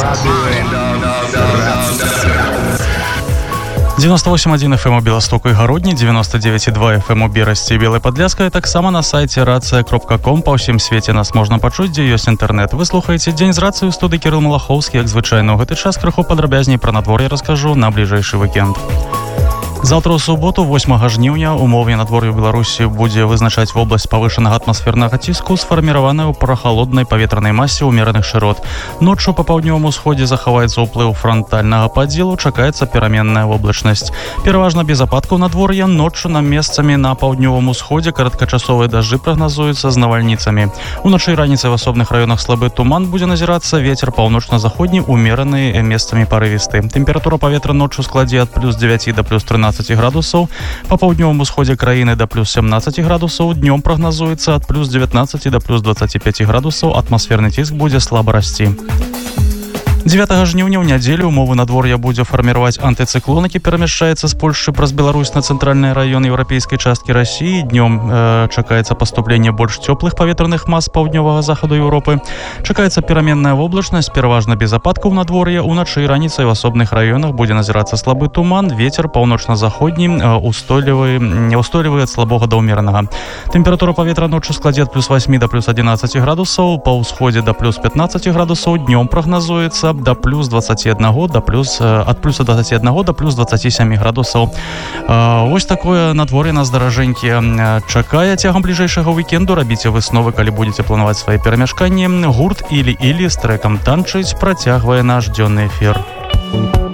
98,1 FM у Беластоку і Гародні, 99,2 FM у Берасці і Белай Падляшскай, таксама на сайце racja.com. Па ўсім свеце нас можна пачуць, дзе ёсць інтэрнэт. Вы слухаеце Дзень з рацыю, студыі Кірыл Малахоўскі. Як звычайна, ў гэты час крыху падрабязней пра надвор'е раскажу на бліжэйшы вікенд. Заўтра ў суботу, 8 жніўня, умоўе надвор'я ў Беларусі будзе вызначаць вобласць павышанага атмасфернага ціску, сфарміраваная ў прахалоднай паветранай масе ўмераных шырот. Ноччу па паўднёвым усходзе захаваецца ўплыў франтальнага падзелу, чакаецца пераменная воблачнасць. Пераважна без ападкаў надвор'я, ноччу на месцамі на паўднёвым усходзе кароткачасовыя дажджы прагназуюцца з навальніцамі. Уначы і раніцай в асобных раёнах слабы туман будзе назірацца, вецер паўночна-заходні умераны, месцамі парывісты. Тэмпература паветра ноччу складзе ад плюс 9 да плюс 13 градусаў, па паўднёвым усходзе краіны да плюс 17 градусаў, днём прагназуецца ад плюс 19 да плюс 25 градусаў, атмасферны ціск будзе слаба расці. 9 жніўня ў нядзелю умовы надвор'я будзе фарміраваць антыцыклон, які перамяшчаецца з Польшчы праз Беларусь на цэнтральны раён еўрапейскай часткі Расіі. Днём чакаецца паступленне больш цёплых паветраных мас паўднёвага захаду Еўропы. Чакаецца пераменная воблачнасць, пераважна без ападкаў надвор'я. Уначы і раніцай у асобных раёнах будзе назірацца слабы туман, вецер паўночна-заходні, устойлівы ад слабога да ўмеранага. Тэмпература паветра ноччу складзе ад плюс 8 да плюс 11 градусаў, па ўсходзе да плюс 15 градусаў, днём прагназуецца да плюс 21 да плюс ад плюс 21 да плюс 27 градусаў. Вось такое надвор'е нас даражэнькі чакае цягам бліжэйшага вікенду. Рабіце высновы, калі будзеце планаваць свае перамяшканні. Гурт Ілі-Ілі з трэкам «Танчыць» працягвае наш дзённы эфір.